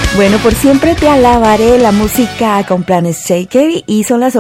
Bueno, por siempre te alabaré, la música con Planet Shaker, y son las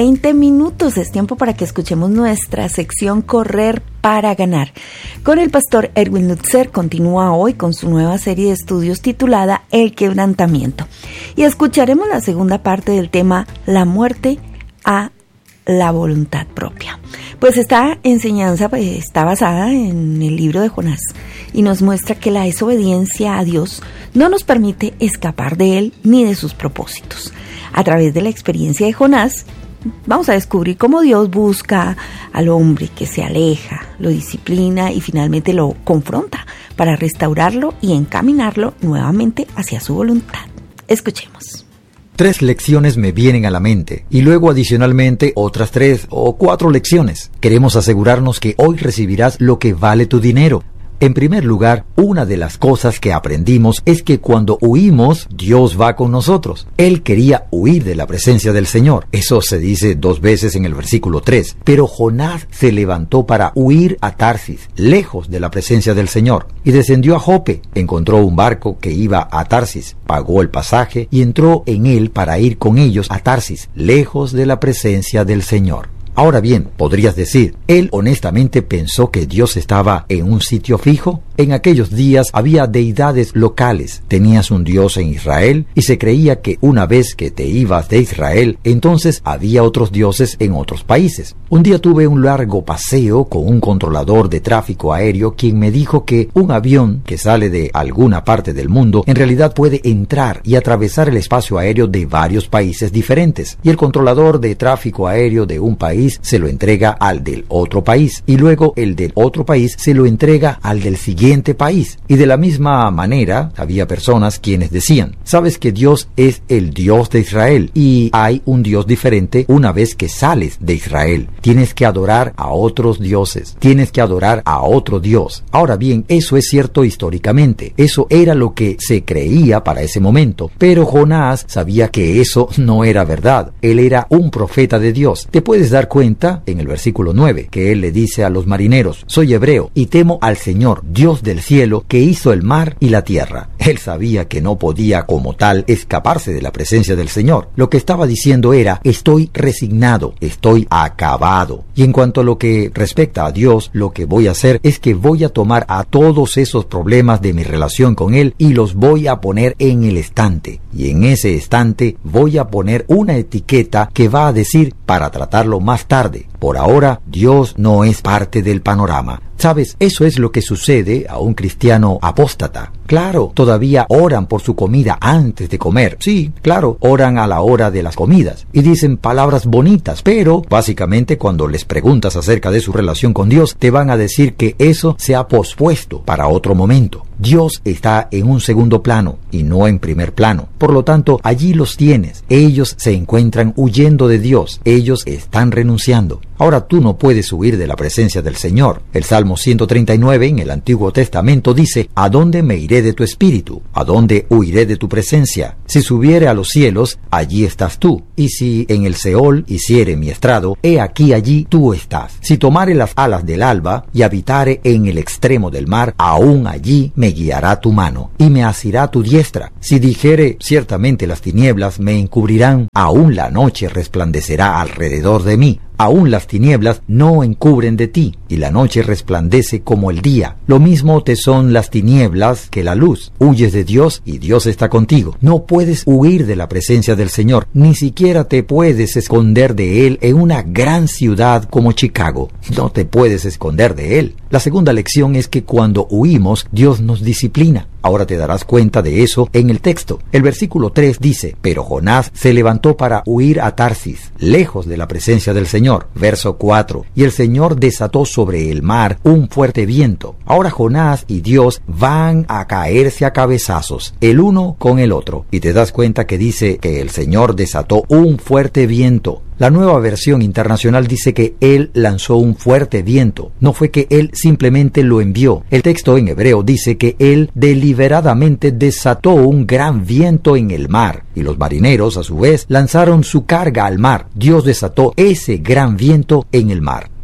8:20. Es tiempo para que escuchemos nuestra sección Correr para Ganar. Con el pastor Erwin Lutzer continúa hoy con su nueva serie de estudios titulada El Quebrantamiento. Y escucharemos la segunda parte del tema La muerte a la voluntad propia. Pues esta enseñanza está basada en el libro de Jonás y nos muestra que la desobediencia a Dios no nos permite escapar de Él ni de sus propósitos. A través de la experiencia de Jonás, vamos a descubrir cómo Dios busca al hombre que se aleja, lo disciplina y finalmente lo confronta para restaurarlo y encaminarlo nuevamente hacia su voluntad. Escuchemos. 3 lecciones me vienen a la mente y luego adicionalmente otras 3 o 4 lecciones. Queremos asegurarnos que hoy recibirás lo que vale tu dinero. En primer lugar, una de las cosas que aprendimos es que cuando huimos, Dios va con nosotros. Él quería huir de la presencia del Señor. Eso se dice 2 veces en el versículo 3. Pero Jonás se levantó para huir a Tarsis, lejos de la presencia del Señor. Y descendió a Jope, encontró un barco que iba a Tarsis, pagó el pasaje y entró en él para ir con ellos a Tarsis, lejos de la presencia del Señor. Ahora bien, podrías decir, ¿él honestamente pensó que Dios estaba en un sitio fijo? En aquellos días había deidades locales. Tenías un Dios en Israel y se creía que una vez que te ibas de Israel, entonces había otros dioses en otros países. Un día tuve un largo paseo con un controlador de tráfico aéreo quien me dijo que un avión que sale de alguna parte del mundo en realidad puede entrar y atravesar el espacio aéreo de varios países diferentes. Y el controlador de tráfico aéreo de un país se lo entrega al del otro país y luego el del otro país se lo entrega al del siguiente país. Y de la misma manera había personas quienes decían, sabes que Dios es el Dios de Israel y hay un Dios diferente una vez que sales de Israel. Tienes que adorar a otros dioses, tienes que adorar a otro Dios. Ahora bien, eso es cierto históricamente, eso era lo que se creía para ese momento, pero Jonás sabía que eso no era verdad. Él era un profeta de Dios. Te puedes dar cuenta en el versículo 9 que él le dice a los marineros, soy hebreo y temo al Señor, Dios del cielo, que hizo el mar y la tierra. Él sabía que no podía como tal escaparse de la presencia del Señor. Lo que estaba diciendo era, estoy resignado, estoy acabado. Y en cuanto a lo que respecta a Dios, lo que voy a hacer es que voy a tomar a todos esos problemas de mi relación con Él y los voy a poner en el estante. Y en ese estante voy a poner una etiqueta que va a decir, para tratarlo más tarde. Por ahora, Dios no es parte del panorama. ¿Sabes? Eso es lo que sucede a un cristiano apóstata. Claro, todavía oran por su comida antes de comer. Sí, claro, oran a la hora de las comidas y dicen palabras bonitas, pero básicamente cuando les preguntas acerca de su relación con Dios, te van a decir que eso se ha pospuesto para otro momento. Dios está en un segundo plano y no en primer plano. Por lo tanto, allí los tienes. Ellos se encuentran huyendo de Dios. Ellos están renunciando. Ahora tú no puedes huir de la presencia del Señor. El Salmo 139 en el Antiguo Testamento dice, ¿a dónde me iré de tu espíritu? ¿A dónde huiré de tu presencia? Si subiere a los cielos, allí estás tú. Y si en el Seol hiciere mi estrado, he aquí allí tú estás. Si tomare las alas del alba y habitare en el extremo del mar, aún allí me guiará tu mano y me asirá tu diestra. Si dijere, ciertamente las tinieblas me encubrirán, aún la noche resplandecerá alrededor de mí. Aún las tinieblas no encubren de ti, y la noche resplandece como el día. Lo mismo te son las tinieblas que la luz. Huyes de Dios y Dios está contigo. No puedes huir de la presencia del Señor, ni siquiera te puedes esconder de Él en una gran ciudad como Chicago. No te puedes esconder de Él. La segunda lección es que cuando huimos, Dios nos disciplina. Ahora te darás cuenta de eso en el texto. El versículo 3 dice, pero Jonás se levantó para huir a Tarsis, lejos de la presencia del Señor. Verso 4, y el Señor desató sobre el mar un fuerte viento. Ahora Jonás y Dios van a caerse a cabezazos, el uno con el otro. Y te das cuenta que dice que el Señor desató un fuerte viento. La Nueva Versión Internacional dice que Él lanzó un fuerte viento. No fue que Él simplemente lo envió. El texto en hebreo dice que Él deliberadamente desató un gran viento en el mar. Y los marineros, a su vez, lanzaron su carga al mar. Dios desató ese gran viento en el mar.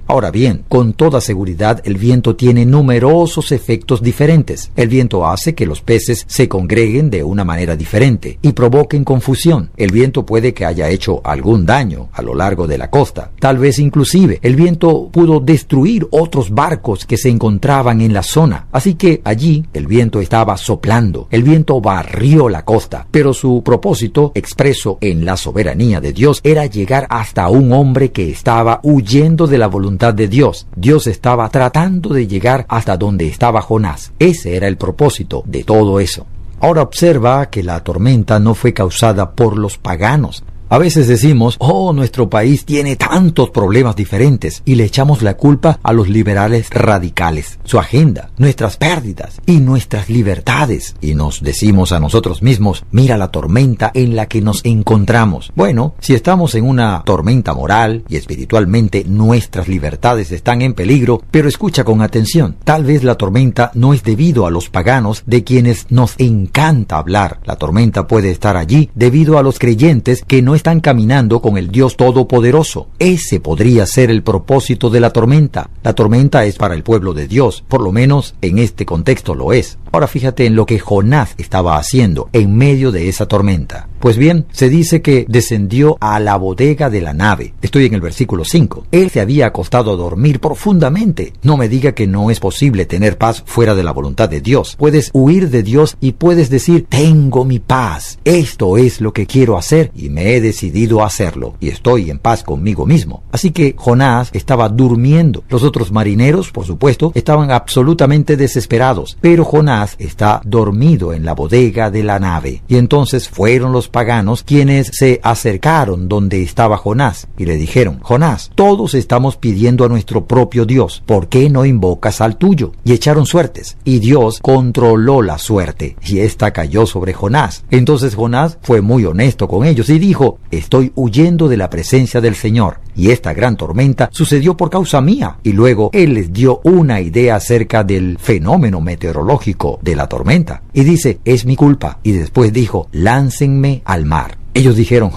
Ahora bien, con toda seguridad el viento tiene numerosos efectos diferentes. El viento hace que los peces se congreguen de una manera diferente y provoquen confusión. El viento puede que haya hecho algún daño a lo largo de la costa. Tal vez inclusive el viento pudo destruir otros barcos que se encontraban en la zona. Así que allí el viento estaba soplando. El viento barrió la costa, pero su propósito, expreso en la soberanía de Dios, era llegar hasta un hombre que estaba huyendo de la voluntad de Dios. Dios estaba tratando de llegar hasta donde estaba Jonás. Ese era el propósito de todo eso. Ahora observa que la tormenta no fue causada por los paganos. A veces decimos, nuestro país tiene tantos problemas diferentes y le echamos la culpa a los liberales radicales, su agenda, nuestras pérdidas y nuestras libertades. Y nos decimos a nosotros mismos, mira la tormenta en la que nos encontramos. Bueno, si estamos en una tormenta moral y espiritualmente nuestras libertades están en peligro, pero escucha con atención, tal vez la tormenta no es debido a los paganos de quienes nos encanta hablar. La tormenta puede estar allí debido a los creyentes que no están caminando con el Dios Todopoderoso. Ese podría ser el propósito de la tormenta. La tormenta es para el pueblo de Dios, por lo menos en este contexto lo es. Ahora fíjate en lo que Jonás estaba haciendo en medio de esa tormenta. Pues bien, se dice que descendió a la bodega de la nave. Estoy en el versículo 5. Él se había acostado a dormir profundamente. No me diga que no es posible tener paz fuera de la voluntad de Dios. Puedes huir de Dios y puedes decir, tengo mi paz. Esto es lo que quiero hacer y me he decidido a hacerlo. Y estoy en paz conmigo mismo. Así que Jonás estaba durmiendo. Los otros marineros, por supuesto, estaban absolutamente desesperados. Pero Jonás está dormido en la bodega de la nave. Y entonces fueron los paganos quienes se acercaron donde estaba Jonás y le dijeron, Jonás, todos estamos pidiendo a nuestro propio Dios, ¿por qué no invocas al tuyo? Y echaron suertes, y Dios controló la suerte, y esta cayó sobre Jonás. Entonces Jonás fue muy honesto con ellos y dijo, estoy huyendo de la presencia del Señor, y esta gran tormenta sucedió por causa mía. Y luego él les dio una idea acerca del fenómeno meteorológico de la tormenta, y dice, es mi culpa. Y después dijo, láncenme al mar. Ellos dijeron,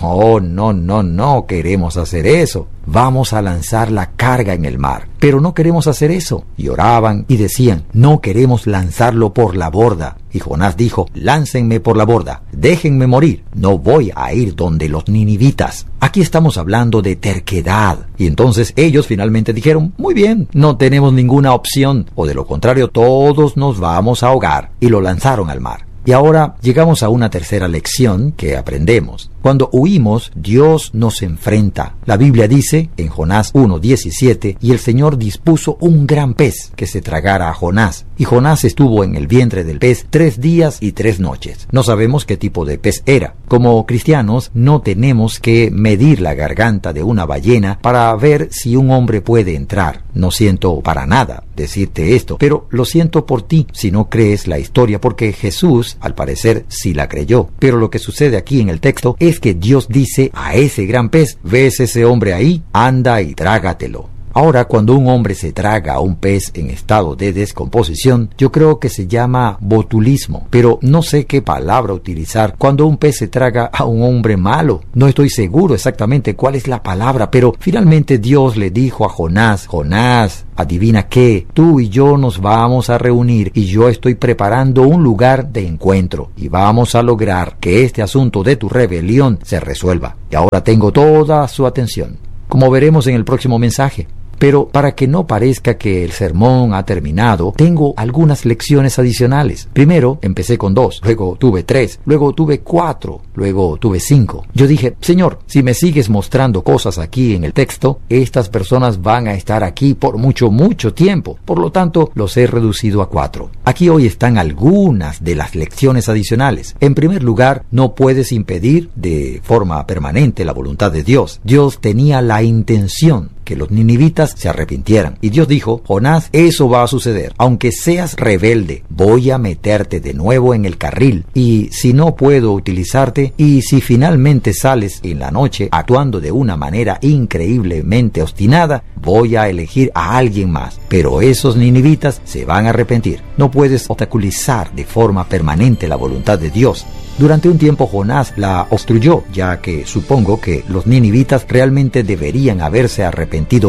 no queremos hacer eso. Vamos a lanzar la carga en el mar. Pero no queremos hacer eso. Y oraban y decían, no queremos lanzarlo por la borda. Y Jonás dijo, láncenme por la borda. Déjenme morir. No voy a ir donde los ninivitas. Aquí estamos hablando de terquedad. Y entonces ellos finalmente dijeron, muy bien, no tenemos ninguna opción. O de lo contrario, todos nos vamos a ahogar. Y lo lanzaron al mar. Y ahora llegamos a una tercera lección que aprendemos. Cuando huimos, Dios nos enfrenta. La Biblia dice en Jonás 1:17, y el Señor dispuso un gran pez que se tragara a Jonás. Y Jonás estuvo en el vientre del pez 3 días y 3 noches. No sabemos qué tipo de pez era. Como cristianos, no tenemos que medir la garganta de una ballena para ver si un hombre puede entrar. No siento para nada decirte esto, pero lo siento por ti si no crees la historia, porque Jesús, al parecer, sí la creyó. Pero lo que sucede aquí en el texto es que Dios dice a ese gran pez, ¿ves ese hombre ahí? Anda y trágatelo. Ahora, cuando un hombre se traga a un pez en estado de descomposición, yo creo que se llama botulismo, pero no sé qué palabra utilizar cuando un pez se traga a un hombre malo. No estoy seguro exactamente cuál es la palabra, pero finalmente Dios le dijo a Jonás, Jonás, adivina qué, tú y yo nos vamos a reunir y yo estoy preparando un lugar de encuentro y vamos a lograr que este asunto de tu rebelión se resuelva. Y ahora tengo toda su atención, como veremos en el próximo mensaje. Pero para que no parezca que el sermón ha terminado, tengo algunas lecciones adicionales. Primero, empecé con 2, luego tuve 3, luego tuve 4, luego tuve 5. Yo dije, Señor, si me sigues mostrando cosas aquí en el texto, estas personas van a estar aquí por mucho tiempo. Por lo tanto, los he reducido a 4. Aquí hoy están algunas de las lecciones adicionales. En primer lugar, no puedes impedir de forma permanente la voluntad de Dios. Dios tenía la intención que los ninivitas se arrepintieran. Y Dios dijo, Jonás, eso va a suceder. Aunque seas rebelde, voy a meterte de nuevo en el carril. Y si no puedo utilizarte, y si finalmente sales en la noche actuando de una manera increíblemente obstinada, voy a elegir a alguien más. Pero esos ninivitas se van a arrepentir. No puedes obstaculizar de forma permanente la voluntad de Dios. Durante un tiempo Jonás la obstruyó, ya que supongo que los ninivitas realmente deberían haberse arrepentido antes,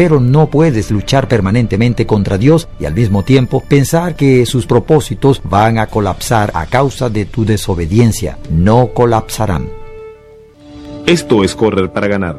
pero no puedes luchar permanentemente contra Dios y al mismo tiempo pensar que sus propósitos van a colapsar a causa de tu desobediencia. No colapsarán. Esto es Correr para Ganar.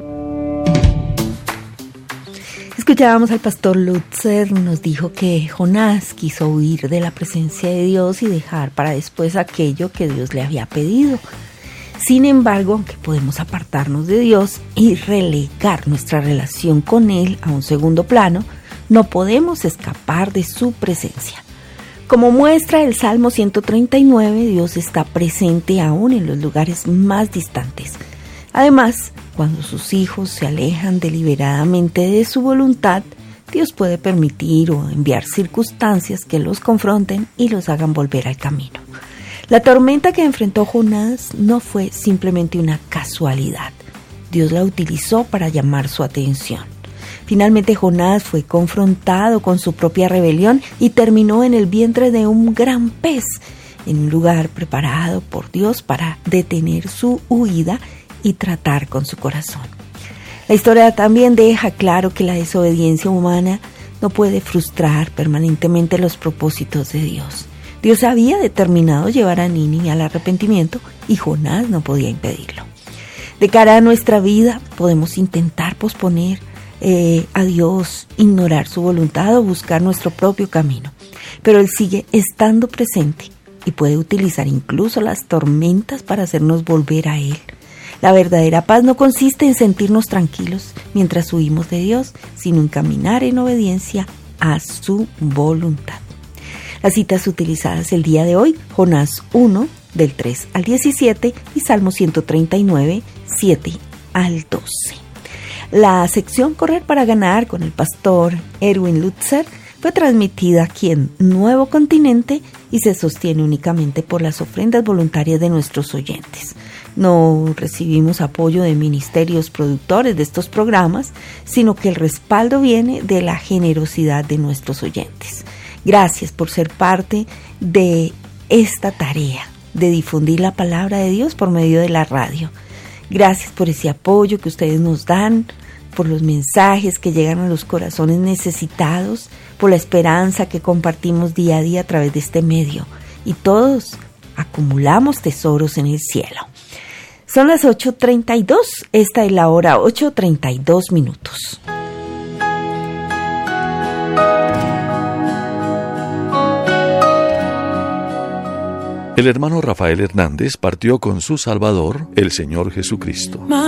Escuchábamos al pastor Lutzer, nos dijo que Jonás quiso huir de la presencia de Dios y dejar para después aquello que Dios le había pedido. Sin embargo, aunque podemos apartarnos de Dios y relegar nuestra relación con Él a un segundo plano, no podemos escapar de su presencia. Como muestra el Salmo 139, Dios está presente aún en los lugares más distantes. Además, cuando sus hijos se alejan deliberadamente de su voluntad, Dios puede permitir o enviar circunstancias que los confronten y los hagan volver al camino. La tormenta que enfrentó Jonás no fue simplemente una casualidad. Dios la utilizó para llamar su atención. Finalmente Jonás fue confrontado con su propia rebelión y terminó en el vientre de un gran pez, en un lugar preparado por Dios para detener su huida y tratar con su corazón. La historia también deja claro que la desobediencia humana no puede frustrar permanentemente los propósitos de Dios. Dios había determinado llevar a Nínive al arrepentimiento y Jonás no podía impedirlo. De cara a nuestra vida podemos intentar posponer a Dios, ignorar su voluntad o buscar nuestro propio camino, pero Él sigue estando presente y puede utilizar incluso las tormentas para hacernos volver a Él. La verdadera paz no consiste en sentirnos tranquilos mientras huimos de Dios, sino en caminar en obediencia a su voluntad. Las citas utilizadas el día de hoy, Jonás 1, del 3 al 17 y Salmo 139, 7 al 12. La sección Correr para Ganar con el pastor Erwin Lutzer fue transmitida aquí en Nuevo Continente y se sostiene únicamente por las ofrendas voluntarias de nuestros oyentes. No recibimos apoyo de ministerios productores de estos programas, sino que el respaldo viene de la generosidad de nuestros oyentes. Gracias por ser parte de esta tarea de difundir la palabra de Dios por medio de la radio. Gracias por ese apoyo que ustedes nos dan, por los mensajes que llegan a los corazones necesitados, por la esperanza que compartimos día a día a través de este medio. Y todos acumulamos tesoros en el cielo. Son las 8:32, esta es la hora 8:32 minutos. El hermano Rafael Hernández partió con su Salvador, el Señor Jesucristo.